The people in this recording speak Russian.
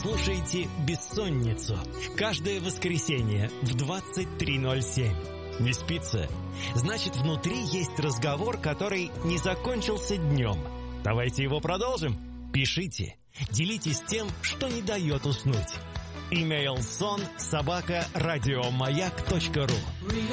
слушаете «Бессонницу» каждое воскресенье в 23:07. Не спится? Значит, внутри есть разговор, который не закончился днем. Давайте его продолжим. Пишите, делитесь тем, что не дает уснуть. Email son@radiomayak.ru.